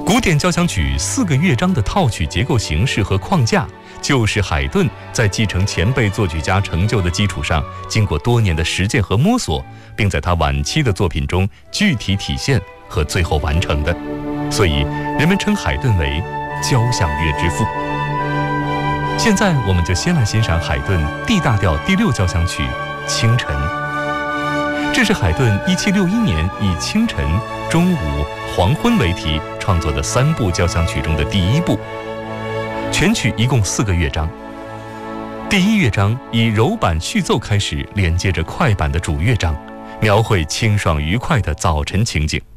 古典交响曲4个乐章的套曲结构形式和框架，就是海顿在继承前辈作曲家成就的基础上，经过多年的实践和摸索，并在他晚期的作品中具体体现和最后完成的。所以人们称海顿为交响乐之父。现在我们就先来欣赏海顿 D 大调第6交响曲《清晨》。这是海顿1761年以清晨、中午、黄昏为题创作的3部交响曲中的第1部。全曲一共4个乐章。第1乐章以柔板序奏开始，连接着快板的主乐章，描绘清爽愉快的早晨情景。